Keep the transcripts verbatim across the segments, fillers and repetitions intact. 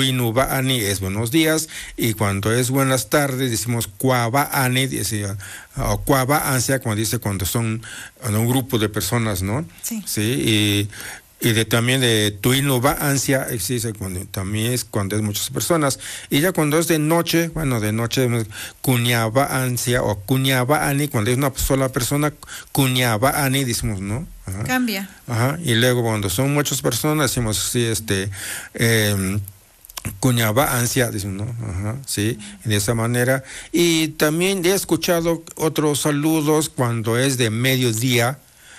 tuinubaani es buenos días, y cuando es buenas tardes decimos cuabaani, dice, o cuabaansia, como dice cuando son un grupo de personas, ¿no? Sí. Sí, y Y de, también de tuinubaansia existe cuando también es cuando es muchas personas. Y ya cuando es de noche, bueno, de noche, cuñabaansia o cuñabaani, cuando es una sola persona, cuñabaani decimos, ¿no? Ajá. Cambia. Ajá. Y luego cuando son muchas personas decimos, sí, este, eh, cuñabaansia, decimos, ¿no? Ajá, sí, de esa manera. Y también he escuchado otros saludos cuando es de mediodía,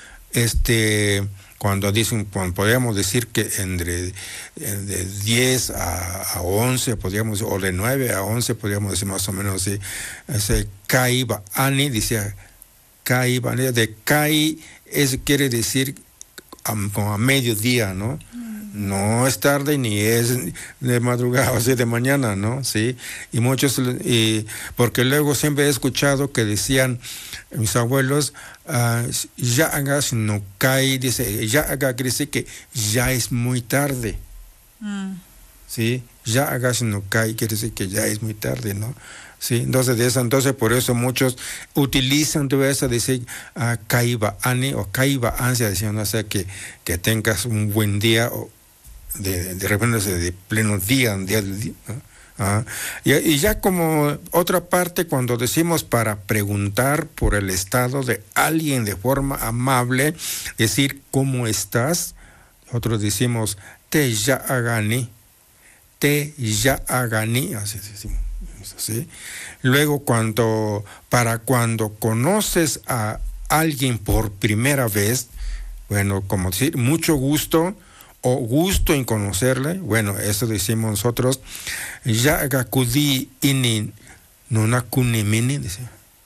este... Cuando dicen, cuando podríamos decir que entre de diez a once, podríamos, o de nueve a once, podríamos decir más o menos así, ese Kaiba Ani, dice Kaiba, de Kai, eso quiere decir um, como a mediodía, ¿no? Mm. No es tarde ni es de madrugada, o sea, de mañana, ¿no? Sí, y muchos, y porque luego siempre he escuchado que decían mis abuelos, Uh, ya hagas no cae, dice, ya haga quiere decir que ya es muy tarde. Mm. Sí, ya hagas no cae quiere decir que ya es muy tarde, ¿no? Sí, entonces de eso, entonces por eso muchos utilizan todo eso, decir uh, caiba ani o caiba ansia, diciendo, o sea, que, que tengas un buen día, o de, de repente de pleno día, un día del día, ¿no? Ah, y, y ya como otra parte, cuando decimos para preguntar por el estado de alguien de forma amable, decir ¿cómo estás? Nosotros decimos te ya agani, te ya agani, así decimos, ¿sí? Luego cuando, para cuando conoces a alguien por primera vez, bueno, como decir mucho gusto, o gusto en conocerle, bueno, eso decimos nosotros, ya agakudi inin nonakuni mini, dice,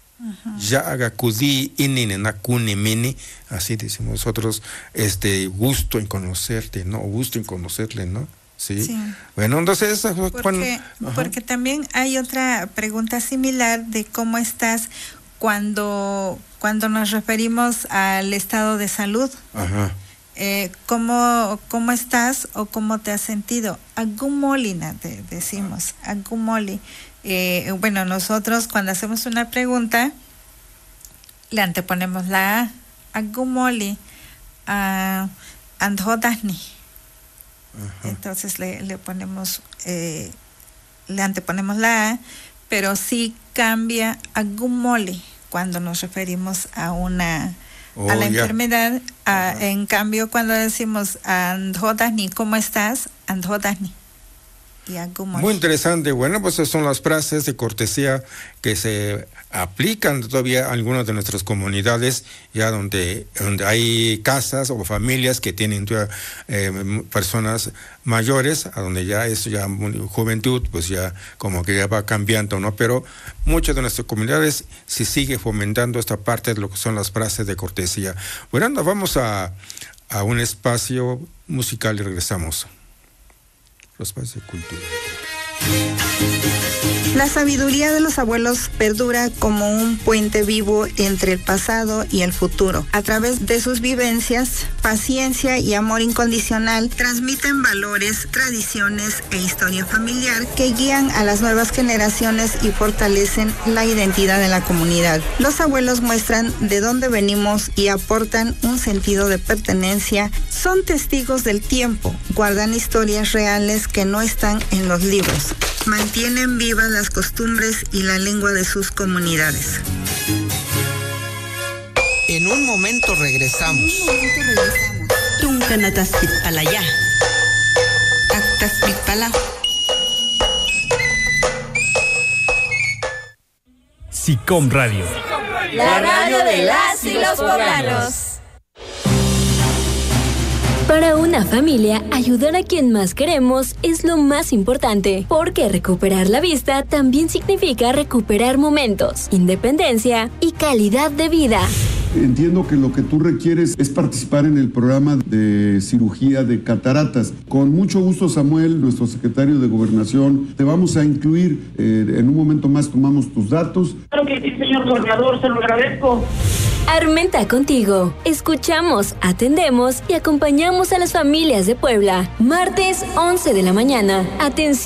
ya agakudi inin nakuni mini, así decimos nosotros, este, gusto en conocerte, ¿no? Gusto en conocerle, ¿no? Sí. Sí. Bueno, entonces, porque, cuando, porque también hay otra pregunta similar de cómo estás cuando, cuando nos referimos al estado de salud. Ajá. Eh, ¿cómo, ¿Cómo estás o cómo te has sentido? Agumolina, te decimos, agumoli. Eh, bueno, nosotros cuando hacemos una pregunta, le anteponemos la A, agumoli, uh, andhodasni. Entonces le, le ponemos, eh, le anteponemos la A, pero sí cambia agumoli cuando nos referimos a una... Oh, a la yeah. enfermedad, a, uh-huh. En cambio cuando decimos andhodasni, ¿cómo estás? Andhodasni. Muy interesante. Bueno, pues esas son las frases de cortesía que se aplican todavía en algunas de nuestras comunidades, ya donde, donde hay casas o familias que tienen eh, personas mayores, a donde ya es ya juventud, pues ya como que ya va cambiando, ¿no? Pero muchas de nuestras comunidades se sigue fomentando esta parte de lo que son las frases de cortesía. Bueno, nos vamos a, a un espacio musical y regresamos. Los espacios de cultura. La sabiduría de los abuelos perdura como un puente vivo entre el pasado y el futuro. A través de sus vivencias, paciencia y amor incondicional, transmiten valores, tradiciones e historia familiar que guían a las nuevas generaciones y fortalecen la identidad de la comunidad. Los abuelos muestran de dónde venimos y aportan un sentido de pertenencia. Son testigos del tiempo, guardan historias reales que no están en los libros. Mantienen vivas las costumbres y la lengua de sus comunidades. En un momento regresamos. En un momento regresamos. Tuncanatas pitpalaya. Actas pitpala. SICOM Radio. La radio de las y los poblanos. Para una familia, ayudar a quien más queremos es lo más importante, porque recuperar la vista también significa recuperar momentos, independencia y calidad de vida. Entiendo que lo que tú requieres es participar en el programa de cirugía de cataratas. Con mucho gusto, Samuel, nuestro secretario de Gobernación, te vamos a incluir. Eh, en un momento más tomamos tus datos. Claro que sí, señor gobernador, se lo agradezco. Armenta contigo. Escuchamos, atendemos y acompañamos a las familias de Puebla. Martes once de la mañana. Atención.